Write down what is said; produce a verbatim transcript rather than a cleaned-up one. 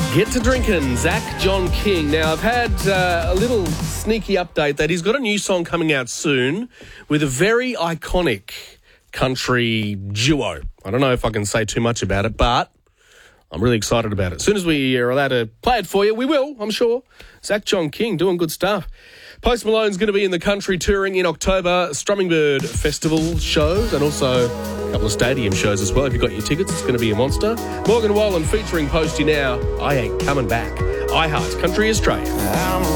Get to drinking, Zach John King. Now, I've had uh, a little sneaky update that he's got a new song coming out soon with a very iconic country duo. I don't know if I can say too much about it, but I'm really excited about it. As soon as we are allowed to play it for you, we will, I'm sure. Zach John King doing good stuff. Post Malone's going to be in the country touring in October, Strumming Bird Festival shows and also a couple of stadium shows as well. If you've got your tickets, it's going to be a monster. Morgan Wallen featuring Posty now, I Ain't Coming Back. iHeart Country Australia.